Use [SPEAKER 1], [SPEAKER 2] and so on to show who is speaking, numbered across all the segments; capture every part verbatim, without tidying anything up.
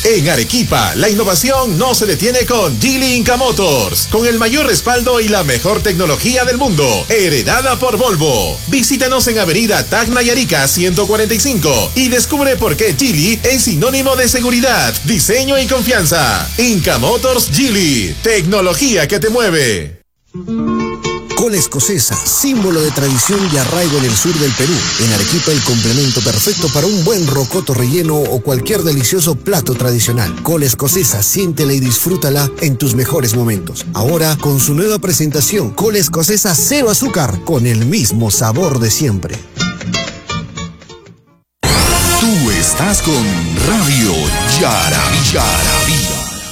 [SPEAKER 1] En Arequipa, la innovación no se detiene con Geely Inca Motors, con el mayor respaldo y la mejor tecnología del mundo, heredada por Volvo. Visítanos en Avenida Tacna y Arica ciento cuarenta y cinco y descubre por qué Geely es sinónimo de seguridad, diseño y confianza. Inca Motors Geely, tecnología que te mueve.
[SPEAKER 2] Cola escocesa, símbolo de tradición y arraigo en el sur del Perú. En Arequipa, el complemento perfecto para un buen rocoto relleno o cualquier delicioso plato tradicional. Cola escocesa, siéntela y disfrútala en tus mejores momentos. Ahora, con su nueva presentación, cola escocesa cero azúcar, con el mismo sabor de siempre.
[SPEAKER 3] Tú estás con Radio Yarabí. Yarabí.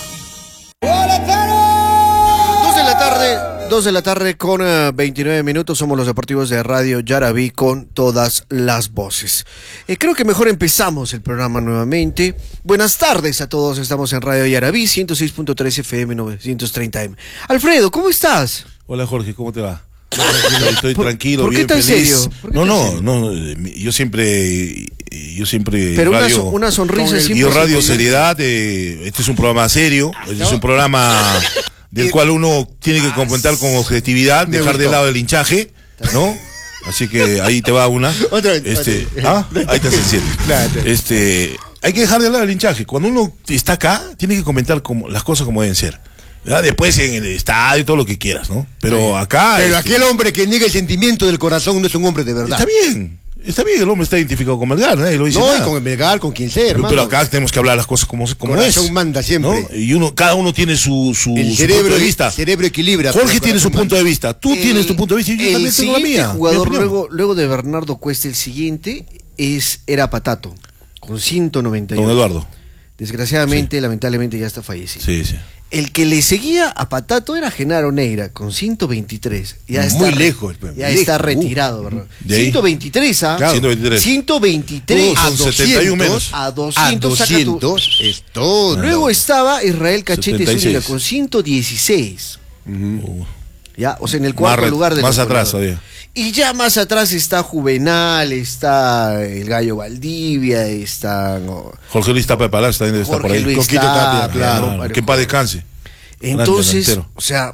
[SPEAKER 4] dos de la tarde con uh, veintinueve minutos, somos los deportivos de Radio Yarabí con todas las voces. Eh, creo que mejor empezamos el programa nuevamente. Buenas tardes a todos, estamos en Radio Yarabí, ciento seis punto tres F M, novecientos treinta M. Alfredo, ¿cómo estás?
[SPEAKER 5] Hola Jorge, ¿cómo te va? Estoy
[SPEAKER 4] ¿Por,
[SPEAKER 5] tranquilo,
[SPEAKER 4] ¿por qué
[SPEAKER 5] bien
[SPEAKER 4] tan
[SPEAKER 5] feliz.
[SPEAKER 4] serio? ¿Por qué
[SPEAKER 5] No,
[SPEAKER 4] tan
[SPEAKER 5] no,
[SPEAKER 4] serio?
[SPEAKER 5] no, yo siempre, yo siempre
[SPEAKER 4] Pero
[SPEAKER 5] radio,
[SPEAKER 4] una, una sonrisa siempre.
[SPEAKER 5] Yo radio seriedad, eh, este es un programa serio, este es un programa del cual uno tiene que comentar con objetividad, dejar de lado el hinchaje, ¿no? Así que ahí te va una.
[SPEAKER 4] Otra vez.
[SPEAKER 5] Este, ¿ah? Ahí te se Este, hay que dejar de lado el hinchaje. Cuando uno está acá, tiene que comentar como, las cosas como deben ser. ¿Verdad? Después en el estadio, todo lo que quieras, ¿no? Pero acá.
[SPEAKER 6] Pero
[SPEAKER 5] este,
[SPEAKER 6] aquel hombre que niega el sentimiento del corazón no es un hombre de verdad.
[SPEAKER 5] Está bien. Está bien, el hombre está identificado con Melgar, ¿no? Lo dice
[SPEAKER 6] No,
[SPEAKER 5] nada.
[SPEAKER 6] y con Melgar, con quien sea,
[SPEAKER 5] Pero,
[SPEAKER 6] hermano.
[SPEAKER 5] pero acá tenemos que hablar las cosas como, como es.
[SPEAKER 6] Corazón manda siempre.
[SPEAKER 5] ¿No? Y uno, cada uno tiene su, su,
[SPEAKER 6] El
[SPEAKER 5] su
[SPEAKER 6] cerebro,
[SPEAKER 5] punto de vista.
[SPEAKER 6] El cerebro equilibra.
[SPEAKER 5] Jorge tiene su punto de vista, tú
[SPEAKER 4] El-
[SPEAKER 5] tienes tu punto de vista y yo
[SPEAKER 4] el
[SPEAKER 5] también tengo la
[SPEAKER 4] siguiente
[SPEAKER 5] mía.
[SPEAKER 4] jugador
[SPEAKER 5] mi opinión.
[SPEAKER 4] luego, luego de Bernardo Cuesta, el siguiente es era Patato, con ciento noventa y uno.
[SPEAKER 5] Don Eduardo.
[SPEAKER 4] Desgraciadamente, lamentablemente ya está fallecido.
[SPEAKER 5] Sí, sí.
[SPEAKER 4] El que le seguía a Patato era Genaro Neira, con ciento veintitrés. Ya está
[SPEAKER 6] Muy
[SPEAKER 4] re-
[SPEAKER 6] lejos, pues,
[SPEAKER 4] Ya
[SPEAKER 6] lejos.
[SPEAKER 4] está retirado, ¿verdad?
[SPEAKER 5] de ahí.
[SPEAKER 4] ciento veintitrés, ¿ah?
[SPEAKER 5] Claro. ciento veintitrés.
[SPEAKER 4] ciento veintitrés.
[SPEAKER 5] Uh, son setenta y uno menos.
[SPEAKER 4] A
[SPEAKER 6] A
[SPEAKER 4] doscientos, saca tu-
[SPEAKER 6] doscientos es todo.
[SPEAKER 4] Luego estaba Israel Cachete
[SPEAKER 5] setenta y seis.
[SPEAKER 4] Zúñiga con ciento dieciséis.
[SPEAKER 5] Uh,
[SPEAKER 4] Ya, o sea, en el cuarto
[SPEAKER 5] Más re-
[SPEAKER 4] lugar de
[SPEAKER 5] más
[SPEAKER 4] los
[SPEAKER 5] atrás
[SPEAKER 4] goleadores.
[SPEAKER 5] todavía.
[SPEAKER 4] Y ya más atrás está Juvenal, está el Gallo Valdivia, está no,
[SPEAKER 5] Jorge Luis Tapia Palacio también debe estar por
[SPEAKER 4] Jorge
[SPEAKER 5] ahí.
[SPEAKER 4] Luis
[SPEAKER 5] Coquito
[SPEAKER 4] Tapia,
[SPEAKER 5] Tapia,
[SPEAKER 4] claro,
[SPEAKER 5] claro.
[SPEAKER 4] varios
[SPEAKER 5] Que en paz
[SPEAKER 4] jugadores.
[SPEAKER 5] descanse.
[SPEAKER 4] Entonces,
[SPEAKER 5] delantero.
[SPEAKER 4] o sea,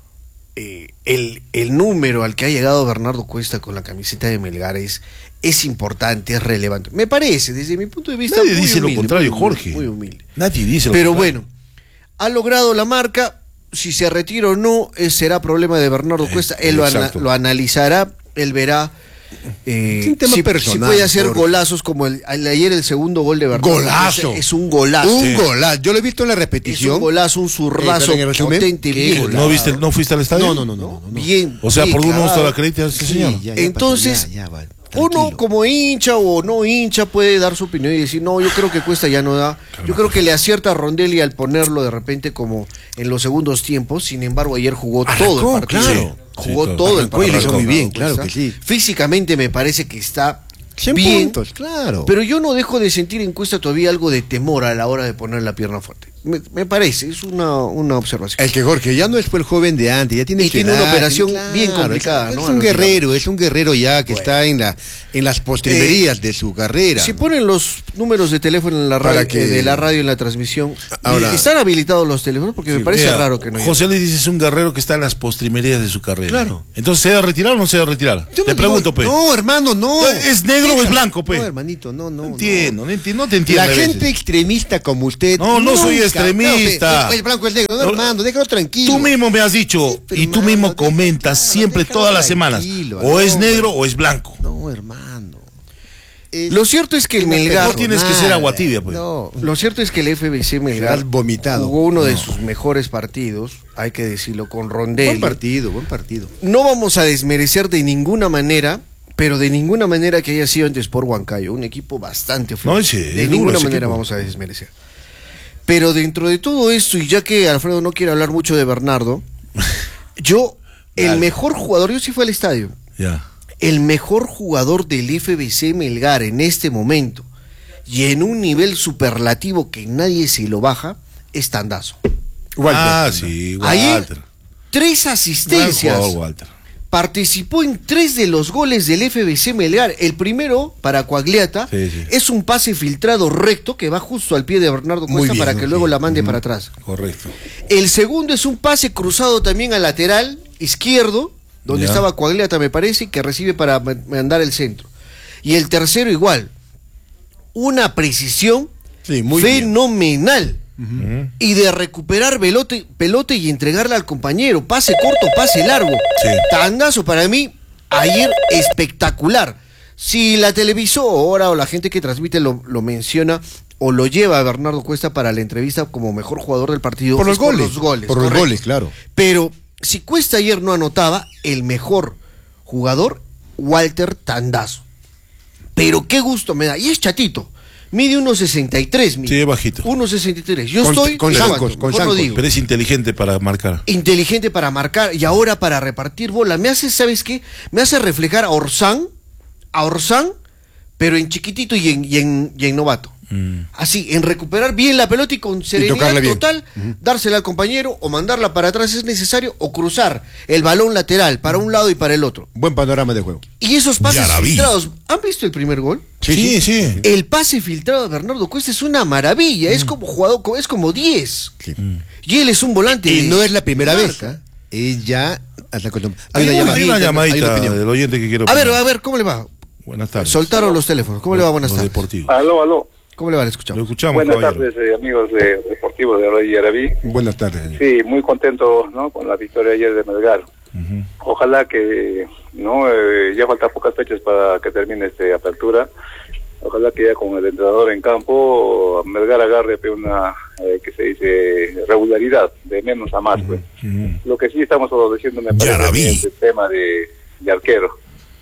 [SPEAKER 4] eh, el, el número al que ha llegado Bernardo Cuesta con la camiseta de Melgar es, es importante, es relevante. Me parece, desde mi punto de vista,
[SPEAKER 5] Nadie
[SPEAKER 4] muy
[SPEAKER 5] dice lo
[SPEAKER 4] humilde,
[SPEAKER 5] contrario,
[SPEAKER 4] muy
[SPEAKER 5] Jorge.
[SPEAKER 4] humilde, muy humilde.
[SPEAKER 5] Nadie dice lo
[SPEAKER 4] Pero
[SPEAKER 5] contrario.
[SPEAKER 4] bueno, ha logrado la marca. Si se retira o no, eh, será problema de Bernardo Cuesta. Él lo, ana-
[SPEAKER 5] exacto.
[SPEAKER 4] lo analizará, él verá. Eh,
[SPEAKER 6] Es un tema
[SPEAKER 4] si,
[SPEAKER 6] personal,
[SPEAKER 4] si puede hacer
[SPEAKER 6] Jorge.
[SPEAKER 4] golazos como el, el- ayer el segundo gol de Bernardo
[SPEAKER 6] Golazo.
[SPEAKER 4] Cuesta. Es un golazo.
[SPEAKER 6] Un
[SPEAKER 5] Sí.
[SPEAKER 6] golazo. Yo lo he visto en la
[SPEAKER 4] Es
[SPEAKER 6] repetición.
[SPEAKER 4] un golazo, un zurrazo
[SPEAKER 6] Eh, pero en el resumen,
[SPEAKER 4] potente,
[SPEAKER 6] ¿qué
[SPEAKER 4] bien.
[SPEAKER 6] golazo?
[SPEAKER 5] ¿No, viste, ¿No fuiste al estadio?
[SPEAKER 6] No, no, no, no, no, no.
[SPEAKER 4] Bien.
[SPEAKER 5] O sea,
[SPEAKER 4] bien
[SPEAKER 5] por uno no
[SPEAKER 4] clavado.
[SPEAKER 5] la crédito a ese
[SPEAKER 6] Sí,
[SPEAKER 5] señor.
[SPEAKER 6] ya, ya
[SPEAKER 4] Entonces,
[SPEAKER 6] pasó, ya, ya, va,
[SPEAKER 4] Uno
[SPEAKER 6] tranquilo.
[SPEAKER 4] como hincha o no hincha puede dar su opinión y decir, no, yo creo que Cuesta ya no da. Yo creo que le acierta a Rondelli al ponerlo de repente como en los segundos tiempos. Sin embargo, ayer jugó todo
[SPEAKER 6] Arrancó,
[SPEAKER 4] el partido.
[SPEAKER 6] claro.
[SPEAKER 4] Jugó
[SPEAKER 5] Sí,
[SPEAKER 4] todo el
[SPEAKER 6] arrancó y lo
[SPEAKER 4] partido.
[SPEAKER 6] hizo muy bien,
[SPEAKER 4] Cuesta.
[SPEAKER 6] claro que sí.
[SPEAKER 4] Físicamente me parece que está
[SPEAKER 6] cien
[SPEAKER 4] bien,
[SPEAKER 6] puntos, claro.
[SPEAKER 4] pero yo no dejo de sentir en Cuesta todavía algo de temor a la hora de poner la pierna fuerte. Me, me parece, es una, una observación.
[SPEAKER 6] El que Jorge ya no es el joven de antes, ya tiene
[SPEAKER 4] Y
[SPEAKER 6] su
[SPEAKER 4] tiene
[SPEAKER 6] edad,
[SPEAKER 4] una operación
[SPEAKER 6] claro,
[SPEAKER 4] bien complicada,
[SPEAKER 6] Es,
[SPEAKER 4] ¿no?
[SPEAKER 6] es
[SPEAKER 4] A
[SPEAKER 6] un
[SPEAKER 4] los
[SPEAKER 6] guerrero, es un guerrero ya que
[SPEAKER 4] Bueno.
[SPEAKER 6] está en la en las postrimerías de su carrera.
[SPEAKER 4] Si ponen los números de teléfono en la
[SPEAKER 6] Para
[SPEAKER 4] radio,
[SPEAKER 6] que-
[SPEAKER 4] eh, de la radio en la transmisión,
[SPEAKER 6] Ahora-
[SPEAKER 4] ¿están habilitados los teléfonos? Porque me parece
[SPEAKER 5] Mira,
[SPEAKER 4] raro que no haya.
[SPEAKER 5] José Luis dice es un guerrero que está en las postrimerías de su carrera.
[SPEAKER 6] Claro.
[SPEAKER 5] Entonces, ¿se debe retirar o no se debe retirar?
[SPEAKER 6] Yo
[SPEAKER 5] Te
[SPEAKER 6] no
[SPEAKER 5] pregunto,
[SPEAKER 6] digo-
[SPEAKER 5] pe.
[SPEAKER 6] No, hermano, no.
[SPEAKER 5] ¿Es negro o es blanco, pe?
[SPEAKER 6] No, hermanito, no, no.
[SPEAKER 5] No entiendo, no, entiendo, no te
[SPEAKER 6] no.
[SPEAKER 5] entiendo.
[SPEAKER 6] La
[SPEAKER 5] a veces.
[SPEAKER 6] gente extremista como usted.
[SPEAKER 5] No, no soy
[SPEAKER 6] nunca-
[SPEAKER 5] extremista.
[SPEAKER 6] No, pe, el blanco es negro, no,
[SPEAKER 5] No,
[SPEAKER 6] hermano, déjalo tranquilo.
[SPEAKER 5] Tú mismo me has dicho
[SPEAKER 6] pero
[SPEAKER 5] y tú
[SPEAKER 6] hermano,
[SPEAKER 5] mismo
[SPEAKER 6] déjalo,
[SPEAKER 5] comentas
[SPEAKER 6] claro,
[SPEAKER 5] siempre
[SPEAKER 6] déjalo
[SPEAKER 5] todas las semanas.
[SPEAKER 6] tranquilo,
[SPEAKER 5] O es
[SPEAKER 6] no,
[SPEAKER 5] negro
[SPEAKER 6] bueno.
[SPEAKER 5] o es blanco.
[SPEAKER 6] No, hermano. Es-
[SPEAKER 4] Lo cierto es que el
[SPEAKER 6] una
[SPEAKER 4] Melgar.
[SPEAKER 5] No tienes que ser agua tibia, pues.
[SPEAKER 6] No,
[SPEAKER 4] Lo cierto es que el F B C Melgar
[SPEAKER 6] Has vomitado.
[SPEAKER 4] jugó uno de sus mejores partidos, hay que decirlo, con Rondelli.
[SPEAKER 6] buen partido, buen partido.
[SPEAKER 4] No vamos a desmerecer de ninguna manera, pero de ninguna manera que haya sido antes por Huancayo, un equipo bastante flojo.
[SPEAKER 5] No, sí,
[SPEAKER 4] de
[SPEAKER 5] es
[SPEAKER 4] ninguna
[SPEAKER 5] duro ese
[SPEAKER 4] manera
[SPEAKER 5] equipo.
[SPEAKER 4] vamos a desmerecer. Pero dentro de todo esto, y ya que Alfredo no quiere hablar mucho de Bernardo, yo, el
[SPEAKER 5] Dale.
[SPEAKER 4] mejor jugador, yo sí fui al estadio,
[SPEAKER 5] Ya.
[SPEAKER 4] el mejor jugador del F B C Melgar en este momento, y en un nivel superlativo que nadie se lo baja, es Tandazo.
[SPEAKER 5] Ah, sí,
[SPEAKER 4] Ayer,
[SPEAKER 5] Walter.
[SPEAKER 4] tres
[SPEAKER 5] Gran
[SPEAKER 4] asistencias.
[SPEAKER 5] jugador, Walter.
[SPEAKER 4] participó en tres de los goles del F B C Melgar. El primero, para Quagliata,
[SPEAKER 5] Sí, sí.
[SPEAKER 4] es un pase filtrado recto que va justo al pie de Bernardo
[SPEAKER 5] Muy
[SPEAKER 4] Cuesta
[SPEAKER 5] bien,
[SPEAKER 4] para que
[SPEAKER 5] muy
[SPEAKER 4] luego
[SPEAKER 5] bien.
[SPEAKER 4] la mande
[SPEAKER 5] Ujú.
[SPEAKER 4] para atrás.
[SPEAKER 5] Correcto.
[SPEAKER 4] El segundo es un pase cruzado también al lateral izquierdo, donde
[SPEAKER 5] Ya.
[SPEAKER 4] estaba Quagliata, me parece, que recibe para ma- mandar el centro. Y el tercero igual, una precisión
[SPEAKER 6] Sí, muy bien.
[SPEAKER 4] fenomenal.
[SPEAKER 5] Ujú.
[SPEAKER 4] Y de recuperar velote, pelote y entregarla al compañero. Pase corto, pase largo.
[SPEAKER 5] Sí.
[SPEAKER 4] Tandazo para mí, ayer espectacular. Si la televisora o la gente que transmite lo, lo menciona o lo lleva a Bernardo Cuesta para la entrevista como mejor jugador del partido,
[SPEAKER 6] Por los
[SPEAKER 4] es
[SPEAKER 6] goles.
[SPEAKER 4] por los goles.
[SPEAKER 6] Por los
[SPEAKER 4] correcto.
[SPEAKER 6] goles, claro.
[SPEAKER 4] Pero si Cuesta ayer no anotaba, el mejor jugador, Walter Tandazo. Pero qué gusto me da. Y es chatito. Mide uno sesenta y tres.
[SPEAKER 5] Sí, es bajito.
[SPEAKER 4] uno sesenta y tres. Yo
[SPEAKER 6] Con-
[SPEAKER 4] estoy...
[SPEAKER 6] con
[SPEAKER 4] ¿cuánto?
[SPEAKER 6] zancos, con
[SPEAKER 4] Mejor no
[SPEAKER 6] zancos.
[SPEAKER 4] digo.
[SPEAKER 5] Pero es inteligente para marcar.
[SPEAKER 4] Inteligente para marcar y ahora para repartir bola. Me hace, ¿sabes qué? Me hace reflejar a Orsán, a Orsán, pero en chiquitito y en, y en, y en novato.
[SPEAKER 5] Mm.
[SPEAKER 4] Así, en recuperar bien la pelota y con serenidad
[SPEAKER 6] tocarla bien.
[SPEAKER 4] total, dársela al compañero o mandarla para atrás es necesario, o cruzar el balón lateral para un lado y para el otro.
[SPEAKER 6] Buen panorama de juego.
[SPEAKER 4] Y esos pases
[SPEAKER 5] Ya la vi.
[SPEAKER 4] filtrados, ¿han visto el primer gol?
[SPEAKER 5] Sí, sí.
[SPEAKER 4] El pase filtrado de Bernardo Cuesta es una maravilla, es como jugador, es como diez.
[SPEAKER 6] Sí.
[SPEAKER 4] Y él es un volante.
[SPEAKER 6] Y
[SPEAKER 4] de-
[SPEAKER 6] no es la primera
[SPEAKER 4] marca.
[SPEAKER 6] vez, ¿ah? Es ya hasta cuando-
[SPEAKER 5] Hay una, hay una
[SPEAKER 6] hay una
[SPEAKER 5] llamadita
[SPEAKER 6] opinión.
[SPEAKER 5] del oyente que quiero
[SPEAKER 4] A ver,
[SPEAKER 5] opinar.
[SPEAKER 4] a ver, ¿cómo le va?
[SPEAKER 5] Buenas tardes.
[SPEAKER 4] Soltaron los teléfonos. ¿Cómo le va? Buenas
[SPEAKER 5] Los
[SPEAKER 4] tardes.
[SPEAKER 5] deportivos.
[SPEAKER 7] Aló, aló.
[SPEAKER 4] ¿Cómo le va? Le
[SPEAKER 5] Lo
[SPEAKER 4] escuchamos.
[SPEAKER 5] escuchamos,
[SPEAKER 7] Buenas
[SPEAKER 5] caballero.
[SPEAKER 7] tardes, eh, amigos de Deportivo de Arroyo Yaraví.
[SPEAKER 6] Buenas tardes, señor.
[SPEAKER 7] Sí, muy contento, ¿no?, con la victoria ayer de Melgar.
[SPEAKER 5] Ujú.
[SPEAKER 7] Ojalá que, no, eh, ya faltan pocas fechas para que termine esta apertura. Ojalá que ya con el entrenador en campo, Melgar agarre pe, una, eh, que se dice, regularidad, de menos a más, pues.
[SPEAKER 5] Ujú.
[SPEAKER 7] Lo que sí estamos todos diciendo, me
[SPEAKER 5] Ya la
[SPEAKER 7] parece,
[SPEAKER 5] vi.
[SPEAKER 7] es el tema de, de arquero.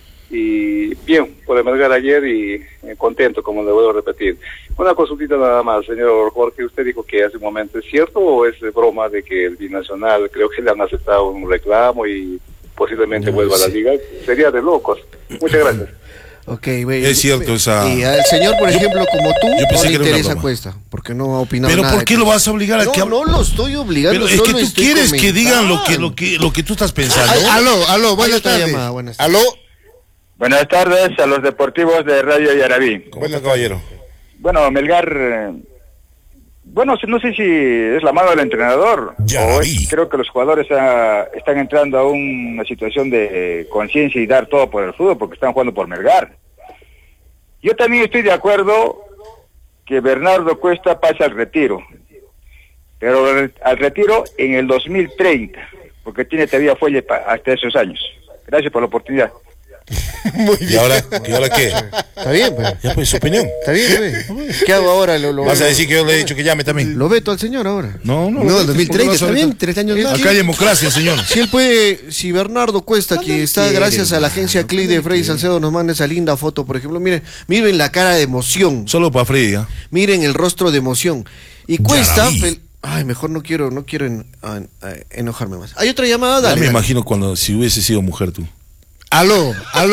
[SPEAKER 7] Y bien, por el Melgar ayer y eh, contento, como le vuelvo a repetir. Una consultita nada más, señor Jorge, usted dijo que hace un momento, ¿es cierto o es de broma de que el Binacional creo que le han aceptado un reclamo y posiblemente
[SPEAKER 4] No,
[SPEAKER 7] vuelva a la
[SPEAKER 4] sí.
[SPEAKER 7] liga? Sería de locos. Muchas gracias.
[SPEAKER 4] Ok, güey.
[SPEAKER 5] Es cierto esa-
[SPEAKER 4] Y al señor, por ejemplo, como tú,
[SPEAKER 5] yo pensé
[SPEAKER 4] no le
[SPEAKER 5] que era una
[SPEAKER 4] interesa
[SPEAKER 5] broma.
[SPEAKER 4] Cuesta, porque no ha opinado
[SPEAKER 5] Pero
[SPEAKER 4] nada.
[SPEAKER 5] ¿por qué
[SPEAKER 4] de
[SPEAKER 5] lo
[SPEAKER 4] Cuesta.
[SPEAKER 5] vas a obligar a
[SPEAKER 4] no,
[SPEAKER 5] que hable?
[SPEAKER 4] No, lo estoy obligando.
[SPEAKER 5] Pero es
[SPEAKER 4] solo
[SPEAKER 5] que tú
[SPEAKER 4] estoy
[SPEAKER 5] quieres que digan lo que,
[SPEAKER 4] comentando.
[SPEAKER 5] lo que, lo que tú estás pensando.
[SPEAKER 6] Ay, aló, aló,
[SPEAKER 4] Hay
[SPEAKER 6] buenas
[SPEAKER 4] otra
[SPEAKER 6] tardes.
[SPEAKER 4] llamada, buenas tardes.
[SPEAKER 6] Aló,
[SPEAKER 7] Buenas tardes a los deportivos de Radio Yaraví.
[SPEAKER 5] ¿Cómo está, caballero?
[SPEAKER 7] Bueno, Melgar, eh, bueno, no sé si es la mano del entrenador
[SPEAKER 5] Ya
[SPEAKER 7] o
[SPEAKER 5] vi.
[SPEAKER 7] es- creo que los jugadores ah, están entrando a una situación de conciencia y dar todo por el fútbol porque están jugando por Melgar. Yo también estoy de acuerdo que Bernardo Cuesta pase al retiro, pero al retiro en el dos mil treinta, porque tiene todavía fuelle pa- hasta esos años. Gracias por la oportunidad.
[SPEAKER 6] muy
[SPEAKER 5] ¿Y
[SPEAKER 6] bien.
[SPEAKER 5] ahora, ¿y ahora qué?
[SPEAKER 4] Está bien, pues.
[SPEAKER 5] Ya pues su opinión.
[SPEAKER 4] Está bien, pues. ¿Qué hago ahora? Lo, lo,
[SPEAKER 5] ¿Vas a decir que yo le he dicho que llame también?
[SPEAKER 4] Lo veto al señor ahora.
[SPEAKER 5] No, no.
[SPEAKER 6] No,
[SPEAKER 5] ¿por
[SPEAKER 6] dos mil
[SPEAKER 5] qué
[SPEAKER 6] treinta
[SPEAKER 5] vas a
[SPEAKER 6] está bien,
[SPEAKER 5] vetar?
[SPEAKER 6] tres años más.
[SPEAKER 5] Acá hay democracia, señor.
[SPEAKER 4] Si él puede, si Bernardo Cuesta, que está
[SPEAKER 6] quiere,
[SPEAKER 4] gracias a la agencia
[SPEAKER 6] hermano,
[SPEAKER 4] Click de Freddy Salcedo, nos manda esa linda foto, por ejemplo, miren, miren la cara de emoción,
[SPEAKER 5] Solo para Freddy, ¿ah?
[SPEAKER 4] miren el rostro de emoción. Y
[SPEAKER 5] Ya
[SPEAKER 4] Cuesta,
[SPEAKER 5] la vi.
[SPEAKER 4] pel- ay, mejor no quiero, no quiero en- a- a- enojarme más. Hay otra llamada,
[SPEAKER 5] Ya
[SPEAKER 4] dale.
[SPEAKER 5] me
[SPEAKER 4] dale.
[SPEAKER 5] imagino cuando si hubiese sido mujer tú.
[SPEAKER 6] Aló, aló.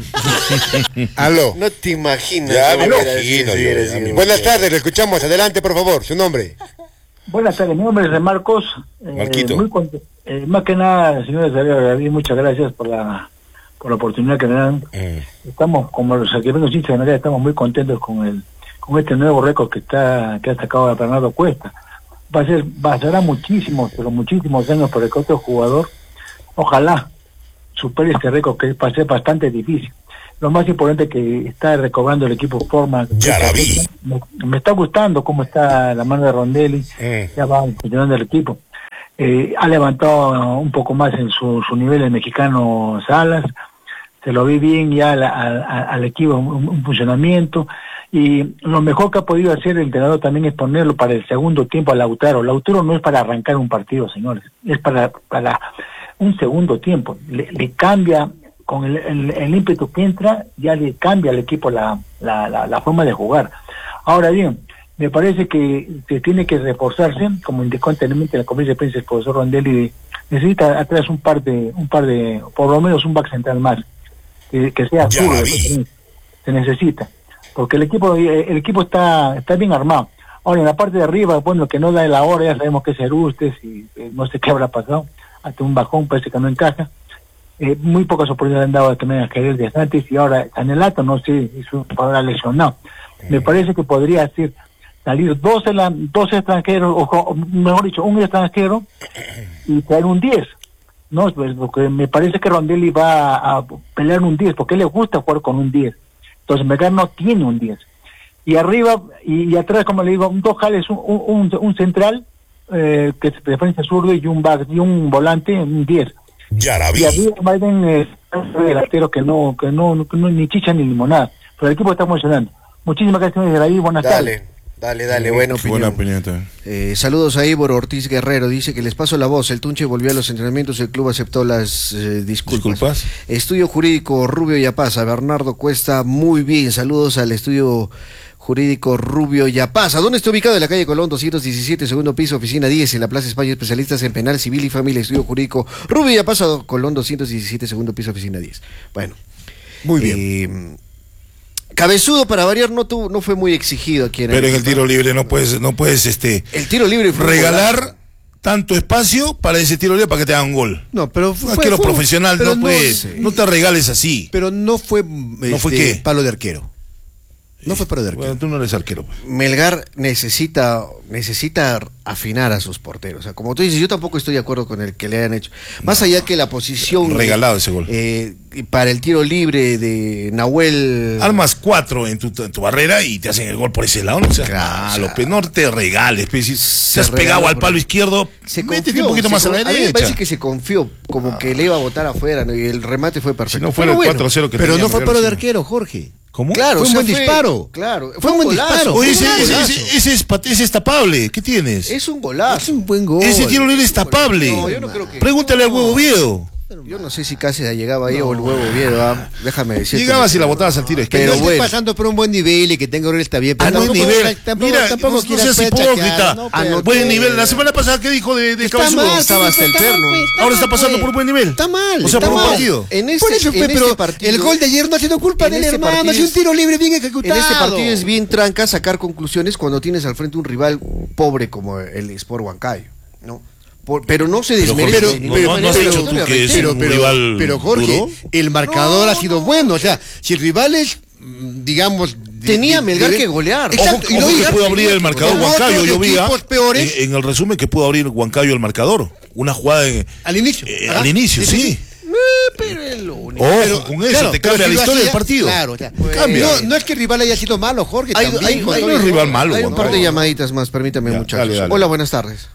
[SPEAKER 6] Aló.
[SPEAKER 4] No te imaginas.
[SPEAKER 5] Ya
[SPEAKER 4] cómo
[SPEAKER 5] me
[SPEAKER 4] hubiera
[SPEAKER 5] imagino,
[SPEAKER 4] sido,
[SPEAKER 5] yo,
[SPEAKER 4] hubiera
[SPEAKER 5] ya
[SPEAKER 4] sido.
[SPEAKER 5] me
[SPEAKER 6] Buenas tardes, le escuchamos. Adelante, por favor, su nombre.
[SPEAKER 8] Buenas tardes, mi nombre es Marcos. Eh,
[SPEAKER 5] Marquito.
[SPEAKER 8] muy cont- eh, más que nada, señores de David, muchas gracias por la por la oportunidad que me dan.
[SPEAKER 5] Mm.
[SPEAKER 8] Estamos, como los equipos hinchas de Melgar, estamos muy contentos con el con este nuevo récord que está que ha sacado Bernardo Cuesta. Va a ser, basará muchísimos, pero muchísimos años por el que otro jugador. Ojalá supere este récord que va a ser bastante difícil. Lo más importante es que está recobrando el equipo forma.
[SPEAKER 5] Ya la vi.
[SPEAKER 8] Me, me está gustando cómo está la mano de Rondelli.
[SPEAKER 5] Mm.
[SPEAKER 8] Ya va funcionando el equipo. Eh, ha levantado un poco más en su, su nivel el mexicano Salas. Se lo vi bien ya al, al, al equipo, un, un funcionamiento. Y lo mejor que ha podido hacer el entrenador también es ponerlo para el segundo tiempo a Lautaro. Lautaro no es para arrancar un partido, señores. Es para, para un segundo tiempo. Le, le cambia, con el, el, el ímpetu que entra, ya le cambia al equipo la, la, la, la forma de jugar. Ahora bien, me parece que se tiene que reforzarse, como indicó anteriormente en la conferencia de prensa el profesor Rondelli, necesita atrás un par de, un par de, por lo menos un back central más, que, que sea
[SPEAKER 5] Ya
[SPEAKER 8] zurdo,
[SPEAKER 5] vi.
[SPEAKER 8] se necesita, porque el equipo, el equipo está, está bien armado. Ahora en la parte de arriba, bueno, que no da la hora, ya sabemos que es Erustes y eh, no sé qué habrá pasado, hasta un bajón parece que no encaja. eh, muy pocas oportunidades han dado también a Querer de antes, y ahora Sanelato, no sé, es un jugador lesionado. Me parece que podría ser salir dos, de la, dos extranjeros, o, o mejor dicho, un extranjero y traer un diez. No, pues, porque me parece que Rondelli va a, a pelear un diez, porque a él le gusta jugar con un diez. Entonces Melgar no tiene un diez. Y arriba y, y atrás, como le digo, un dos jales, un, un, un central, eh, que es de frente zurdo, y un back, y un volante, un diez.
[SPEAKER 3] Yaraví.
[SPEAKER 8] Y arriba Biden es un delantero que no, que no, que no ni chicha ni limonada. Pero el equipo está funcionando. Muchísimas gracias, Yaraví, buenas
[SPEAKER 4] Dale.
[SPEAKER 8] tardes.
[SPEAKER 4] Dale, dale, buena opinión.
[SPEAKER 5] Buena opinión también.
[SPEAKER 4] Eh, saludos a Ivor Ortiz Guerrero, dice que les paso la voz, el Tunche volvió a los entrenamientos, el club aceptó las eh, disculpas.
[SPEAKER 5] Disculpas.
[SPEAKER 4] Estudio Jurídico Rubio Yapaza, Bernardo Cuesta, muy bien, saludos al Estudio Jurídico Rubio Yapaza. ¿Dónde está ubicado? En la calle Colón doscientos diecisiete, segundo piso, oficina diez, en la Plaza España, especialistas en penal, civil y familia, Estudio Jurídico Rubio Yapaza, Colón doscientos diecisiete, segundo piso, oficina diez. Bueno.
[SPEAKER 2] Muy bien.
[SPEAKER 4] Eh, Cabezudo, para variar, no tuvo, no fue muy exigido aquí en
[SPEAKER 5] Pero
[SPEAKER 4] el
[SPEAKER 5] en el tiro libre no puedes, no puedes este
[SPEAKER 4] El tiro libre fue
[SPEAKER 5] regalar tanto espacio para ese tiro libre para que te hagan un gol.
[SPEAKER 2] No, pero fue,
[SPEAKER 5] Arquero
[SPEAKER 2] fue-
[SPEAKER 5] profesional
[SPEAKER 2] pero
[SPEAKER 5] no puedes, no te regales así.
[SPEAKER 2] Pero no fue, este,
[SPEAKER 5] fue qué?
[SPEAKER 2] palo de arquero. No fue palo de arquero.
[SPEAKER 5] Bueno, tú no eres arquero. Pues.
[SPEAKER 4] Melgar necesita necesita afinar a sus porteros. O sea, como tú dices, yo tampoco estoy de acuerdo con el que le hayan hecho. Más
[SPEAKER 5] No.
[SPEAKER 4] allá que la posición
[SPEAKER 5] Regalado ese gol.
[SPEAKER 4] eh, para el tiro libre de Nahuel.
[SPEAKER 5] Armas cuatro en tu, en tu barrera y te hacen el gol por ese lado. No seas
[SPEAKER 4] Claro,
[SPEAKER 5] malo,
[SPEAKER 4] o sea,
[SPEAKER 5] pe, no te regales. Pe, si
[SPEAKER 4] se
[SPEAKER 5] te has pegado
[SPEAKER 4] regala
[SPEAKER 5] al
[SPEAKER 4] por-
[SPEAKER 5] palo izquierdo,
[SPEAKER 4] Se
[SPEAKER 5] métete
[SPEAKER 4] confió,
[SPEAKER 5] un poquito
[SPEAKER 4] se
[SPEAKER 5] más a la
[SPEAKER 4] con- mí me
[SPEAKER 5] derecha.
[SPEAKER 4] parece que se confió, como que le iba a botar afuera, ¿no? Y el remate fue perfecto.
[SPEAKER 5] Si no fuera
[SPEAKER 4] Pero
[SPEAKER 5] el
[SPEAKER 4] bueno,
[SPEAKER 5] cuatro cero que
[SPEAKER 2] Pero
[SPEAKER 5] tenía
[SPEAKER 2] no fue
[SPEAKER 5] Melgar,
[SPEAKER 2] palo de
[SPEAKER 5] sí.
[SPEAKER 2] arquero, Jorge.
[SPEAKER 5] ¿Cómo?
[SPEAKER 2] Fue
[SPEAKER 4] Claro,
[SPEAKER 2] un
[SPEAKER 4] o sea,
[SPEAKER 2] buen disparo.
[SPEAKER 4] Claro,
[SPEAKER 2] Fue un buen
[SPEAKER 4] golazo.
[SPEAKER 2] disparo.
[SPEAKER 5] Oye,
[SPEAKER 2] Fue
[SPEAKER 5] ese,
[SPEAKER 2] un
[SPEAKER 5] ese,
[SPEAKER 2] golazo.
[SPEAKER 5] ese- ese es, pat- ese es tapable. ¿Qué tienes?
[SPEAKER 4] Es un golazo.
[SPEAKER 2] Es un buen gol.
[SPEAKER 5] Ese tiro libre es tapable.
[SPEAKER 4] No, yo no creo que-
[SPEAKER 5] Pregúntale al huevo Viedo.
[SPEAKER 4] Yo no sé si Cáceres llegaba ahí o el huevo Viedo, ah, déjame decir.
[SPEAKER 5] Llegabas y la botabas al tiro
[SPEAKER 2] Que
[SPEAKER 5] izquierdo.
[SPEAKER 2] no
[SPEAKER 4] Pero
[SPEAKER 2] esté
[SPEAKER 4] bueno.
[SPEAKER 2] pasando por un buen nivel y que tenga gol está bien.
[SPEAKER 5] A
[SPEAKER 2] Pero
[SPEAKER 5] buen
[SPEAKER 2] tampoco-
[SPEAKER 5] nivel.
[SPEAKER 2] tampoco-
[SPEAKER 5] Mira,
[SPEAKER 2] tampoco
[SPEAKER 5] no, no
[SPEAKER 2] quieras
[SPEAKER 5] seas
[SPEAKER 2] pechaquear,
[SPEAKER 5] hipócrita.
[SPEAKER 2] no,
[SPEAKER 5] Ah,
[SPEAKER 2] pero-
[SPEAKER 5] buen nivel. La semana pasada, ¿qué dijo de, de
[SPEAKER 2] Está
[SPEAKER 5] Cabezudo?
[SPEAKER 2] mal,
[SPEAKER 4] Estaba hasta el
[SPEAKER 2] está mal,
[SPEAKER 4] perno.
[SPEAKER 2] pues, está
[SPEAKER 5] Ahora está
[SPEAKER 2] mal,
[SPEAKER 5] pasando
[SPEAKER 2] pues.
[SPEAKER 5] por un buen nivel.
[SPEAKER 2] Está mal.
[SPEAKER 5] O sea,
[SPEAKER 2] está
[SPEAKER 5] por un
[SPEAKER 2] mal.
[SPEAKER 5] partido.
[SPEAKER 4] En este,
[SPEAKER 2] Por eso,
[SPEAKER 4] en
[SPEAKER 2] pe,
[SPEAKER 4] este
[SPEAKER 2] pero
[SPEAKER 4] partido-
[SPEAKER 2] el gol de ayer no ha sido culpa
[SPEAKER 4] en
[SPEAKER 2] del
[SPEAKER 4] este
[SPEAKER 2] hermano,
[SPEAKER 4] partido
[SPEAKER 2] es un
[SPEAKER 4] es-
[SPEAKER 2] tiro libre bien
[SPEAKER 4] En
[SPEAKER 2] ejecutado.
[SPEAKER 4] este partido es bien tranca sacar conclusiones cuando tienes al frente un rival pobre como el Sport Huancayo, ¿no? Por- pero no se
[SPEAKER 5] Pero,
[SPEAKER 4] desmerece.
[SPEAKER 5] Jorge,
[SPEAKER 4] ni
[SPEAKER 5] no-
[SPEAKER 4] de
[SPEAKER 5] no- no
[SPEAKER 4] manera
[SPEAKER 5] has dicho
[SPEAKER 4] absoluta,
[SPEAKER 5] tú que es
[SPEAKER 4] reitero.
[SPEAKER 5] un rival
[SPEAKER 2] pero Jorge,
[SPEAKER 5] duro.
[SPEAKER 2] el marcador ha sido bueno. O sea, si el rival es, mm, digamos... de-
[SPEAKER 4] Tenía
[SPEAKER 2] de-
[SPEAKER 4] Melgar
[SPEAKER 2] de-
[SPEAKER 4] que golear.
[SPEAKER 2] Exacto,
[SPEAKER 5] Ojo,
[SPEAKER 2] y
[SPEAKER 5] ojo
[SPEAKER 2] no
[SPEAKER 5] que
[SPEAKER 2] digas-
[SPEAKER 5] pudo abrir el marcador
[SPEAKER 2] como
[SPEAKER 5] Huancayo.
[SPEAKER 2] otros
[SPEAKER 5] Yo vi ah,
[SPEAKER 2] equipos peores
[SPEAKER 5] en, en el resumen que pudo abrir Huancayo el marcador. Una jugada en-
[SPEAKER 2] al inicio.
[SPEAKER 5] eh,
[SPEAKER 2] Ajá.
[SPEAKER 5] al inicio, sí.
[SPEAKER 4] Eh, pero es lo único.
[SPEAKER 5] Ojo,
[SPEAKER 2] Pero,
[SPEAKER 5] con eso
[SPEAKER 2] claro,
[SPEAKER 5] te
[SPEAKER 2] pero
[SPEAKER 5] cambia
[SPEAKER 2] si
[SPEAKER 5] la
[SPEAKER 2] lo
[SPEAKER 5] historia
[SPEAKER 2] hacía-
[SPEAKER 5] del partido.
[SPEAKER 2] Claro, o sea,
[SPEAKER 5] Cambia.
[SPEAKER 2] No, no es que el rival haya sido malo, Jorge.
[SPEAKER 4] Hay,
[SPEAKER 2] también,
[SPEAKER 4] hay-
[SPEAKER 2] con
[SPEAKER 4] hay-
[SPEAKER 2] todo
[SPEAKER 5] no es
[SPEAKER 2] y-
[SPEAKER 5] rival malo,
[SPEAKER 4] hay un par de
[SPEAKER 5] Huancayo.
[SPEAKER 4] llamaditas más, permítame,
[SPEAKER 5] Ya,
[SPEAKER 4] muchachos.
[SPEAKER 5] dale, dale.
[SPEAKER 4] Hola, buenas tardes.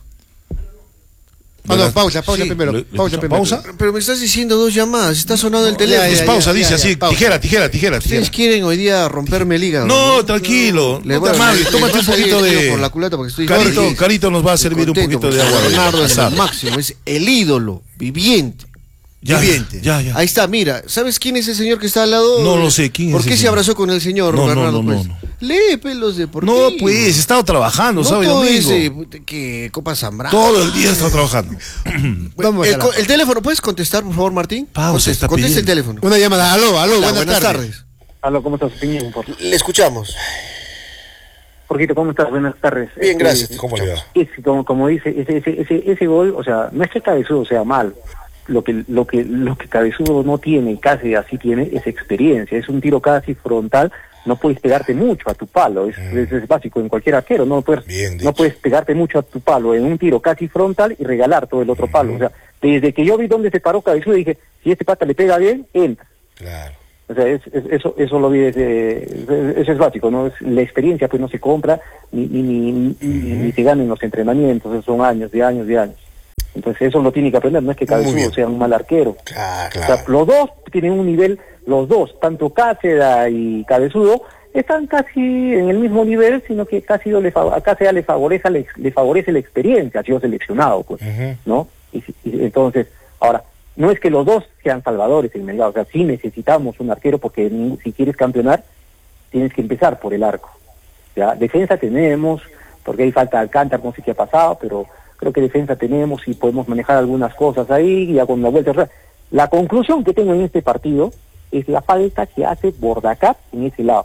[SPEAKER 2] Ah, no, pausa, pausa
[SPEAKER 4] Sí.
[SPEAKER 2] primero.
[SPEAKER 5] ¿Le- le
[SPEAKER 2] Pausa
[SPEAKER 5] escucha-
[SPEAKER 2] primero.
[SPEAKER 5] pausa?
[SPEAKER 4] Pero me estás diciendo dos llamadas, está sonando el teléfono.
[SPEAKER 2] ya,
[SPEAKER 5] Es
[SPEAKER 2] ya,
[SPEAKER 5] pausa,
[SPEAKER 2] ya,
[SPEAKER 5] dice
[SPEAKER 2] ya,
[SPEAKER 5] así.
[SPEAKER 2] pausa.
[SPEAKER 5] Tijera, tijera, tijera, tijera.
[SPEAKER 4] Ustedes quieren hoy día romperme el hígado.
[SPEAKER 5] No, tranquilo.
[SPEAKER 4] Le
[SPEAKER 5] No
[SPEAKER 4] voy
[SPEAKER 5] te
[SPEAKER 4] a-
[SPEAKER 5] amargues.
[SPEAKER 4] les
[SPEAKER 5] Tómate
[SPEAKER 4] va a
[SPEAKER 5] un
[SPEAKER 4] salir
[SPEAKER 5] poquito
[SPEAKER 4] el tiro
[SPEAKER 5] de.
[SPEAKER 4] por la culata porque estoy
[SPEAKER 5] Carito,
[SPEAKER 4] feliz.
[SPEAKER 5] Carito nos va a servir un
[SPEAKER 4] Contento
[SPEAKER 5] poquito de
[SPEAKER 4] porque
[SPEAKER 5] agua.
[SPEAKER 4] Bernardo es
[SPEAKER 5] Pasar.
[SPEAKER 4] el máximo, es el ídolo viviente.
[SPEAKER 5] Ya,
[SPEAKER 2] Viviente.
[SPEAKER 5] ya, ya.
[SPEAKER 4] Ahí está, mira, ¿sabes quién es el señor que está al lado?
[SPEAKER 5] No lo sé, ¿quién es
[SPEAKER 4] ¿Por
[SPEAKER 5] ese
[SPEAKER 4] qué se
[SPEAKER 5] señor?
[SPEAKER 4] abrazó con el señor
[SPEAKER 5] No, no,
[SPEAKER 4] Bernardo?
[SPEAKER 5] no, no,
[SPEAKER 4] pues?
[SPEAKER 5] no.
[SPEAKER 4] Lee pelos deportivos.
[SPEAKER 5] No, pues, he estado trabajando,
[SPEAKER 4] no
[SPEAKER 5] ¿sabes,
[SPEAKER 4] todo
[SPEAKER 5] amigo?
[SPEAKER 4] ese, puta, que Copa Zambrano.
[SPEAKER 5] Todo el día he estado trabajando.
[SPEAKER 2] Vamos a
[SPEAKER 4] el,
[SPEAKER 2] la-
[SPEAKER 4] co- el teléfono, ¿puedes contestar, por favor, Martín?
[SPEAKER 5] Pausa,
[SPEAKER 4] Contesta,
[SPEAKER 5] está
[SPEAKER 4] contesta el
[SPEAKER 5] pidiendo.
[SPEAKER 4] teléfono.
[SPEAKER 2] Una llamada. Aló, aló,
[SPEAKER 4] Hola,
[SPEAKER 2] buenas, tardes.
[SPEAKER 8] Aló, ¿cómo estás, Piñón? Por...
[SPEAKER 4] Le escuchamos.
[SPEAKER 8] Jorgito, ¿cómo estás? Buenas tardes.
[SPEAKER 4] Bien,
[SPEAKER 8] Este,
[SPEAKER 4] gracias.
[SPEAKER 5] ¿Cómo le va?
[SPEAKER 8] ese, como, como dice, ese, ese, ese, ese gol, o sea, no es que Cabezudo sea mal. Lo que, lo que, lo que Cabezudo no tiene, casi así tiene, es experiencia. Es un tiro casi frontal. No puedes pegarte mucho a tu palo. Es,
[SPEAKER 5] Mm.
[SPEAKER 8] es, es básico en cualquier arquero. No puedes,
[SPEAKER 5] Bien dicho.
[SPEAKER 8] no puedes pegarte mucho a tu palo en un tiro casi frontal y regalar todo el otro palo. O sea, desde que yo vi dónde se paró Cabezudo, dije, si este pata le pega bien, entra.
[SPEAKER 5] Claro.
[SPEAKER 8] O sea, es, es- eso eso lo vi desde, es- eso es básico, ¿no? Es, la experiencia pues no se compra ni ni, ni, ni, ni se gana en los entrenamientos, esos son años, de años, de años. Entonces eso lo tiene que aprender, no es que Cabezudo sea un mal arquero.
[SPEAKER 5] Claro,
[SPEAKER 8] O sea, los dos tienen un nivel, los dos, tanto Cáceres y Cabezudo, están casi en el mismo nivel, sino que casi le, fa- a Cáceres le favorece, le, le favorece la experiencia, ha sido seleccionado, pues, ¿no? Y, si- y entonces, ahora, no es que los dos sean salvadores en Melgar, o sea, sí necesitamos un arquero porque ni- si quieres campeonar, tienes que empezar por el arco. ¿Ya? Defensa tenemos, porque hay falta de Alcántara, no sé qué ha pasado, pero creo que defensa tenemos y podemos manejar algunas cosas ahí, ya con la vuelta. O sea, la conclusión que tengo en este partido es la falta que hace Bordacat en ese lado.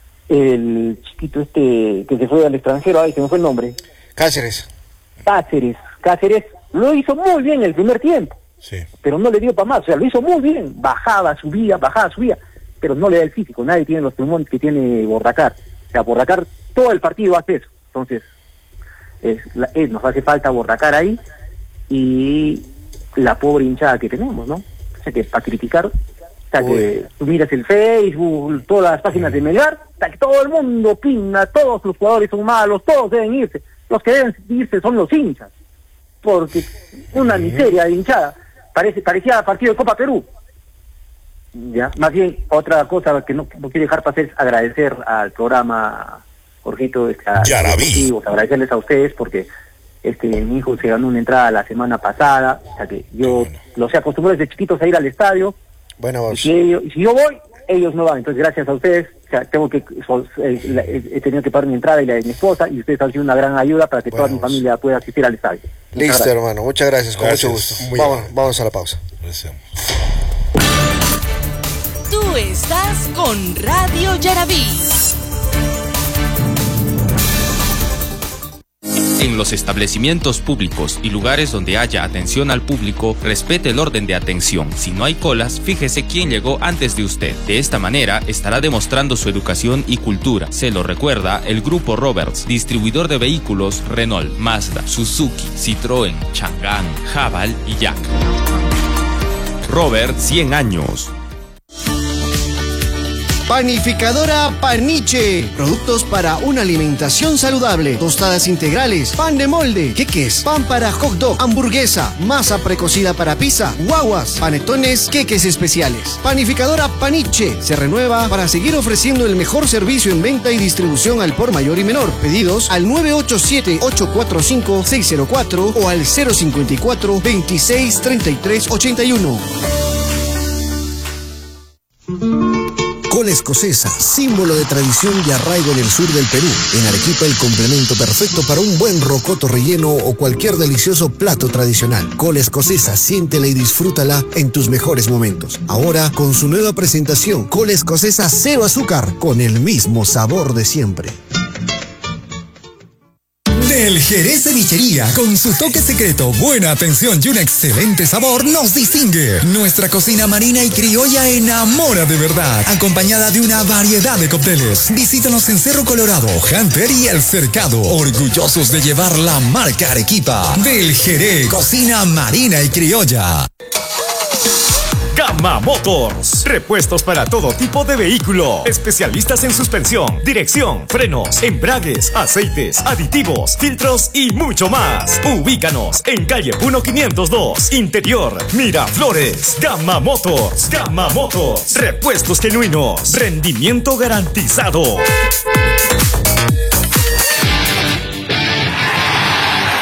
[SPEAKER 8] El chiquito este que se fue al extranjero, ay, se me fue el nombre.
[SPEAKER 4] Cáceres.
[SPEAKER 8] Cáceres. Cáceres lo hizo muy bien el primer tiempo.
[SPEAKER 6] Sí.
[SPEAKER 9] Pero no le dio para más, o sea, lo hizo muy bien, bajaba, subía, bajaba, subía, pero no le da el físico, nadie tiene los pulmones que tiene Bordacar. O sea, Bordacar todo el partido hace eso, entonces es, la, es, nos hace falta Bordacar ahí y la pobre hinchada que tenemos, ¿no? O sea, que para criticar, o sea, Uy. que tú miras el Facebook, todas las páginas de Melgar, o sea, que todo el mundo opina, todos los jugadores son malos, todos deben irse, los que deben irse son los hinchas, porque una miseria de hinchada, parece parecía partido de Copa Perú. Ya, más bien, otra cosa que no, no quiero dejar pasar es agradecer al programa, Jorgito, a, agradecerles a ustedes porque este mi hijo se ganó una entrada la semana pasada, o sea que yo bueno. los he acostumbrado desde chiquitos a ir al estadio,
[SPEAKER 6] bueno,
[SPEAKER 9] y, si ellos, y si yo voy, ellos no van, entonces gracias a ustedes, o sea, tengo que eh, he tenido que pagar mi entrada y la de mi esposa, y ustedes han sido una gran ayuda para que bueno, toda mi familia pueda asistir al estadio.
[SPEAKER 6] Listo, hermano, muchas gracias, con gracias. mucho gusto. Vamos, vamos a la pausa. Gracias.
[SPEAKER 10] Tú estás con Radio Yarabí.
[SPEAKER 11] En los establecimientos públicos y lugares donde haya atención al público, respete el orden de atención. Si no hay colas, fíjese quién llegó antes de usted. De esta manera, estará demostrando su educación y cultura. Se lo recuerda el Grupo Roberts, distribuidor de vehículos Renault, Mazda, Suzuki, Citroën, Chang'an, Haval y Jack. Robert, cien años.
[SPEAKER 2] Panificadora Paniche. Productos para una alimentación saludable. Tostadas integrales, pan de molde, queques, pan para hot dog, hamburguesa, masa precocida para pizza, guaguas, panetones, queques especiales. Panificadora Paniche se renueva para seguir ofreciendo el mejor servicio en venta y distribución al por mayor y menor. Pedidos al nueve ocho siete, ocho cuatro cinco, seis cero cuatro o al cero cinco cuatro, veintiséis, treinta y tres, ochenta y uno. Cola escocesa, símbolo de tradición y arraigo en el sur del Perú. En Arequipa, el complemento perfecto para un buen rocoto relleno o cualquier delicioso plato tradicional. Cola escocesa, siéntela y disfrútala en tus mejores momentos. Ahora, con su nueva presentación, cola escocesa cero azúcar, con el mismo sabor de siempre.
[SPEAKER 12] El Jerez Cevichería, con su toque secreto, buena atención y un excelente sabor, nos distingue. Nuestra cocina marina y criolla enamora de verdad, acompañada de una variedad de cócteles. Visítanos en Cerro Colorado, Hunter y El Cercado, orgullosos de llevar la marca Arequipa. Del Jerez, cocina marina y criolla.
[SPEAKER 13] Gama Motors, repuestos para todo tipo de vehículo, especialistas en suspensión, dirección, frenos, embragues, aceites, aditivos, filtros y mucho más. Ubícanos en calle Puno quinientos dos, Interior, Miraflores. Gama Motors, Gama Motors, repuestos genuinos, rendimiento garantizado.